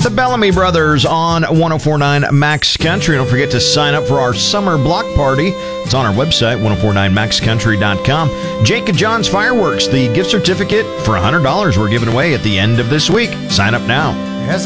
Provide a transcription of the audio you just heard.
The Bellamy Brothers on 104.9 Max Country. Don't forget to sign up for our summer block party. It's on our website, 1049maxcountry.com. Jake and John's Fireworks, the gift certificate for $100 we're giving away at the end of this week. Sign up now.